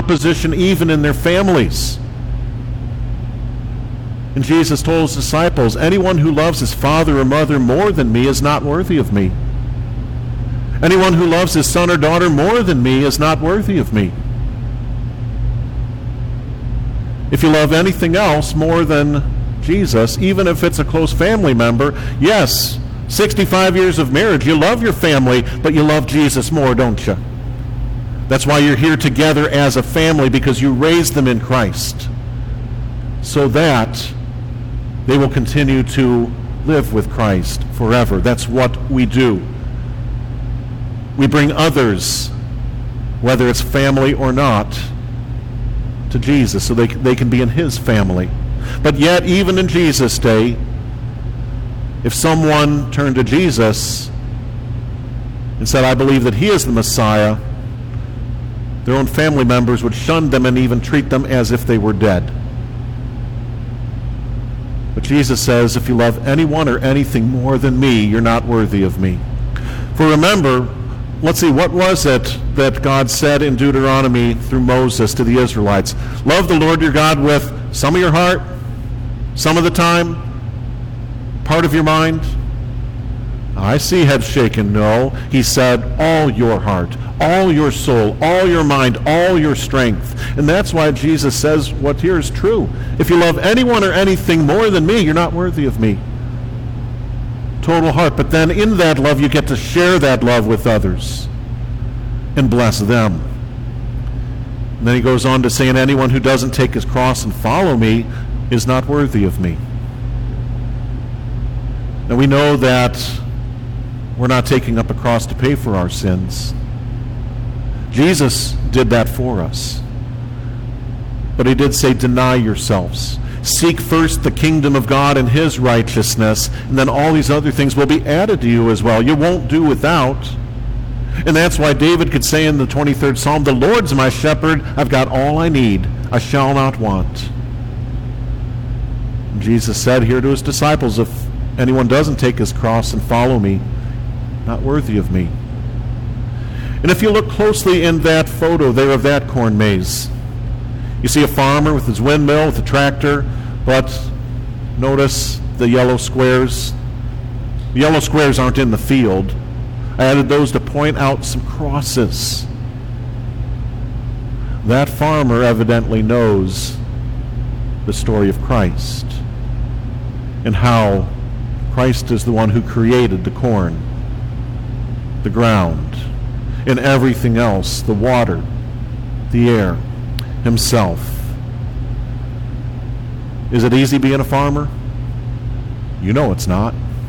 opposition even in their families. And Jesus told his disciples, anyone who loves his father or mother more than me is not worthy of me. Anyone who loves his son or daughter more than me is not worthy of me. If you love anything else more than Jesus, even if it's a close family member, yes, 65 years of marriage, you love your family, but you love Jesus more, don't you? That's why you're here together as a family, because you raised them in Christ, so that they will continue to live with Christ forever. That's what we do. We bring others, whether it's family or not, to Jesus so they can be in his family. But yet, even in Jesus' day, if someone turned to Jesus and said, I believe that he is the Messiah, their own family members would shun them and even treat them as if they were dead. But Jesus says, if you love anyone or anything more than me, you're not worthy of me. For remember, let's see, what was it that God said in Deuteronomy through Moses to the Israelites? Love the Lord your God with some of your heart, some of the time, part of your mind. I see heads shaken. No, he said all your heart, all your soul, all your mind, all your strength. And that's why Jesus says what here is true. If you love anyone or anything more than me, you're not worthy of me. Total heart. But then in that love, you get to share that love with others and bless them. And then he goes on to say, and anyone who doesn't take his cross and follow me is not worthy of me. Now we know that we're not taking up a cross to pay for our sins. Jesus did that for us. But he did say, deny yourselves. Seek first the kingdom of God and his righteousness, and then all these other things will be added to you as well. You won't do without. And that's why David could say in the 23rd Psalm, the Lord's my shepherd, I've got all I need, I shall not want. And Jesus said here to his disciples, if anyone doesn't take his cross and follow me, not worthy of me. And if you look closely in that photo there of that corn maze, you see a farmer with his windmill, with a tractor, but notice the yellow squares. The yellow squares aren't in the field. I added those to point out some crosses. That farmer evidently knows the story of Christ and how Christ is the one who created the corn, the ground, and everything else, the water, the air, himself. Is it easy being a farmer? You know it's not.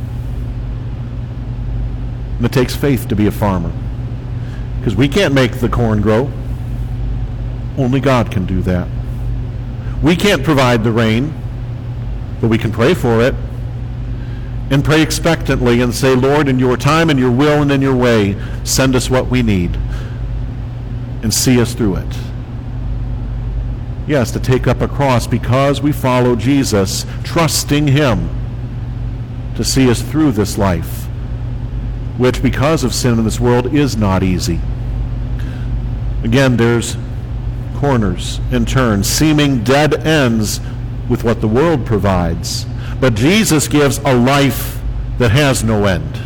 And it takes faith to be a farmer, because we can't make the corn grow. Only God can do that. We can't provide the rain, but we can pray for it and pray expectantly and say, Lord, in your time and your will and in your way, send us what we need and see us through it. Yes, to take up a cross because we follow Jesus, trusting him to see us through this life, which because of sin in this world is not easy. Again, there's corners and turns, seeming dead ends with what the world provides. But Jesus gives a life that has no end,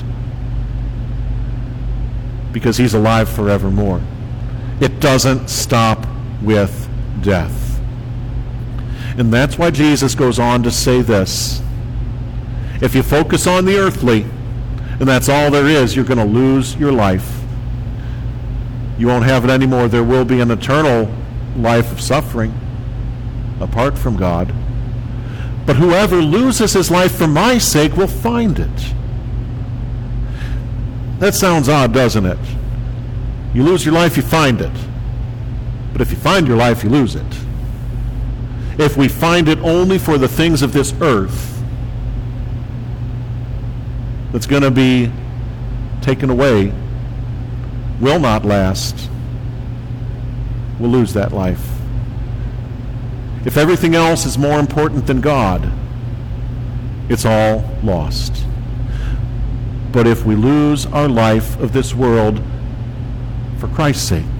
because he's alive forevermore. It doesn't stop with death. And that's why Jesus goes on to say this. If you focus on the earthly, and that's all there is, you're going to lose your life. You won't have it anymore. There will be an eternal life of suffering apart from God. But whoever loses his life for my sake will find it. That sounds odd, doesn't it? You lose your life, you find it. But if you find your life, you lose it. If we find it only for the things of this earth that's going to be taken away, will not last, we'll lose that life. If everything else is more important than God, it's all lost. But if we lose our life of this world for Christ's sake,